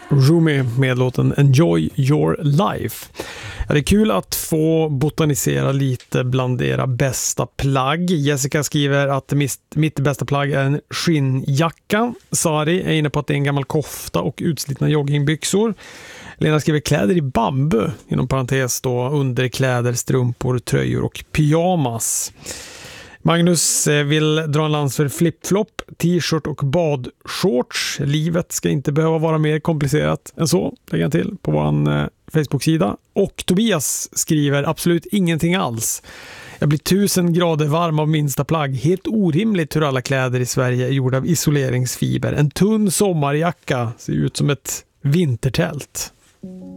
Rumi med låten Enjoy Your Life. Ja, det är kul att få botanisera lite bland era bästa plagg. Jessica skriver att mitt bästa plagg är en skinnjacka. Sari är inne på att det är en gammal kofta och utslitna joggingbyxor. Lena skriver kläder i bambu, inom parentes då underkläder, strumpor, tröjor och pyjamas. Magnus vill dra en lans för flip-flop, t-shirt och badshorts. Livet ska inte behöva vara mer komplicerat än så, lägger jag till på vår Facebook-sida. Och Tobias skriver absolut ingenting alls. Jag blir 1000 grader varm av minsta plagg. Helt orimligt hur alla kläder i Sverige är gjorda av isoleringsfiber. En tunn sommarjacka ser ut som ett vintertält.